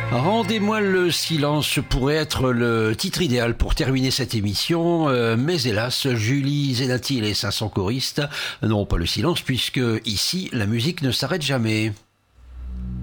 Rendez-moi le silence pourrait être le titre idéal pour terminer cette émission, mais hélas, Julie Zenati et les 500 choristes n'ont pas le silence puisque ici, la musique ne s'arrête jamais.